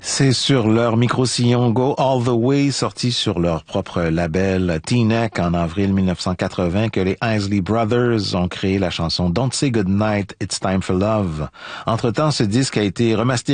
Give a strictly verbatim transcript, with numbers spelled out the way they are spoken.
C'est sur leur micro-sillon Go All the Way, sorti sur leur propre label T-Neck en avril mille neuf cent quatre-vingts, que les Isley Brothers ont créé la chanson Don't Say Goodnight, It's Time for Love. Entre-temps, ce disque a été remasterisé